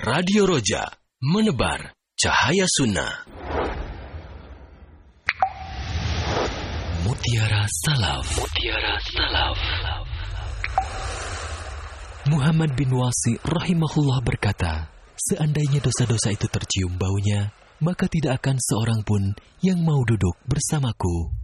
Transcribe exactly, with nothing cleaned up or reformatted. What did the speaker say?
Radio Roja, menebar cahaya sunnah. Mutiara Salaf. Mutiara Salaf. Muhammad bin Wasi rahimahullah berkata, seandainya dosa-dosa itu tercium baunya, maka tidak akan seorang pun yang mau duduk bersamaku.